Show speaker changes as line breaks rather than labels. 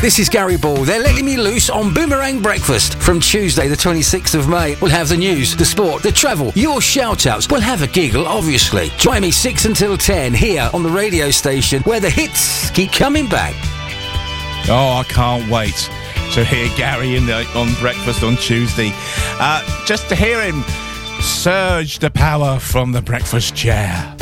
This is Gary Ball. They're letting me loose on Boomerang Breakfast from Tuesday the 26th of May. We'll have the news, the sport, the travel, your shout-outs. We'll have a giggle, obviously. Join me 6 until 10 here on the radio station where the hits keep coming back.
Oh, I can't wait to hear Gary on Breakfast on Tuesday. Just to hear him surge the power from the breakfast chair.